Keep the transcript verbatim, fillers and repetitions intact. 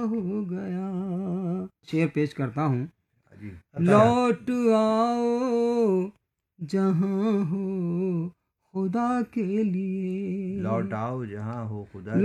हो गया। शेर पेश करता हूँ। जी। लौट आओ जहाँ हो खुदा के लिए, लौट आओ जहाँ हो खुदा